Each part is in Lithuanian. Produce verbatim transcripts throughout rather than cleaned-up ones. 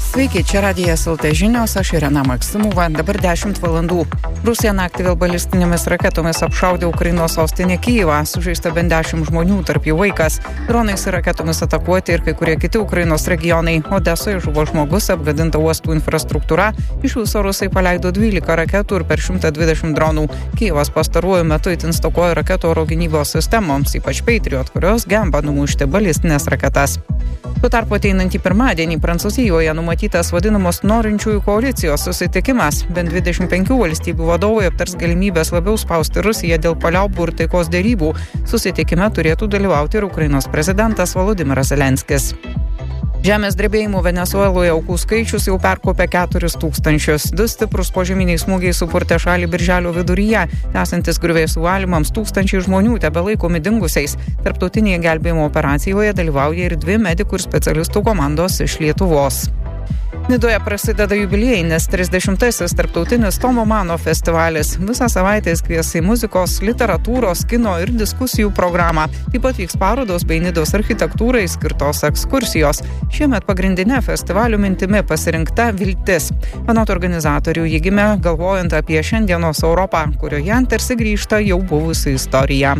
Sveiki, čia Radijas L T žinios, aš Irena Maksimova, dabar dešimt valandų. Rusija naktį vėl balistinėmis raketomis apšaudė Ukrainos sostinę Kijevą, sužeista bent dešimt žmonių, tarp jų vaikas. Dronais ir raketomis atakuoti ir kai kurie kiti Ukrainos regionai. Odesoje žuvo žmogus, apgadinta uostų infrastruktūra, iš viso rusai paleido dvylika raketų ir per šimtą dvidešimt dronų. Kijevas pastaruoju metu itin stokoja raketų oro gynybos sistemoms, ypač Patriot, kurios geba numušti balistinės raketas. Tuo tarpu ateinantį pirmadienį Prancūzijoje numatytas vadinamos norinčiųjų koalicijos susitikimas. Bent dvidešimt penkių valstybių vadovai aptars galimybės labiau spausti Rusiją dėl paliaubų ir taikos derybų. Susitikime turėtų dalyvauti ir Ukrainos prezidentas Volodymyras Zelenskis. Žemės drebėjimų Venesueloje aukų skaičius jau perkopė keturis tūkstančius. Du stiprus požeminiai smūgiai supurtė šalį birželio viduryje. Tęsiantis griuvėsių valymams tūkstančiai žmonių tebelaikomi dingusiais. Tarptautinėje gelbėjimo operacijoje dalyvauja ir dvi medikų ir specialistų komandos iš Lietuvos. Nidoje prasideda jubiliejinis trisdešimtasis tarptautinis Tomo Mano festivalis. Visą savaitę jis kvies į muzikos, literatūros, kino ir diskusijų programą. Taip pat vyks parodos bei Nidos architektūrai skirtos ekskursijos. Šiemet pagrindinė festivalio mintimi pasirinkta viltis. Anot organizatorių ji gimė galvojant apie šiandienos Europą, kurioje tarsi grįžta jau buvusi istorija.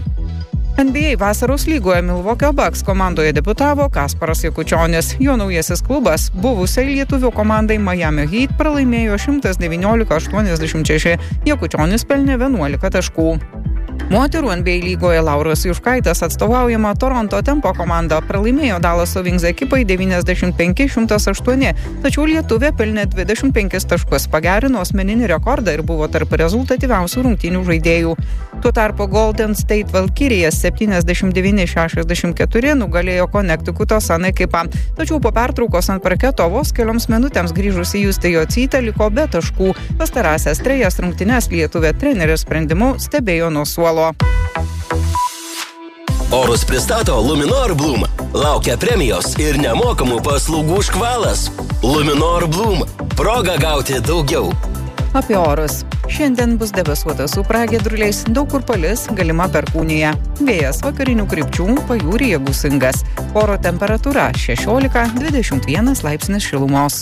N B A vasaros lygoje Milwaukee Bucks komandoje debiutavo Kasparas Jakučionis. Jo naujasis klubas buvusiai lietuvių komandai Miami Heat pralaimėjo šimtas devyniolika aštuoniasdešimt šeši. Jakučionis pelnė vienuolika taškų. Moterų N B A lygoje Lauros Juškaitės atstovaujama Toronto Tempo komanda pralaimėjo Dallaso Wings ekipai devyniasdešimt penki šimtas aštuoni, tačiau lietuvė pelnė dvidešimt penkis taškus, pagerino asmeninį rekordą ir buvo tarp rezultatyviausių rungtynių žaidėjų. Tuo tarpu Golden State Valkyrijas septyniasdešimt devyni šešiasdešimt keturi nugalėjo Connecticuto Sun ekipą, tačiau po pertraukos ant parketo vos kelioms minutėms grįžusi Justė Jocytė liko be taškų. Pastarąsias trejas rungtynes lietuvė trenerio sprendimu stebėjo nuo suolo. Orus pristato Luminor Bloom. Laukia premijos ir nemokamų paslaugų škvalas. Luminor Bloom. Proga gauti daugiau. Apie orus. Šiandien bus debesuota su pragiedruliais, daug kur palis, galima perkūnija. Vėjas vakarinių krypčių, pajūryje gūsingas. Oro temperatūra šešiolika dvidešimt vienas laipsnis šilumos.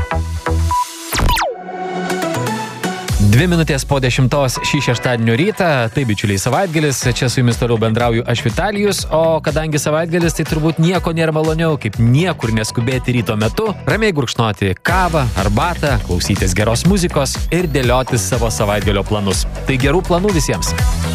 Dvi minutės po dešimtos šį šeštadienio rytą, tai bičiuliai savaitgalis, čia su jumis toliau bendrauju aš Vitalijus, o kadangi savaitgalis, tai turbūt nieko nėra maloniau, kaip niekur neskubėti ryto metu, ramiai gurkšnoti kavą, arbatą, klausytis geros muzikos ir dėliotis savo savaitgalio planus. Tai gerų planų visiems!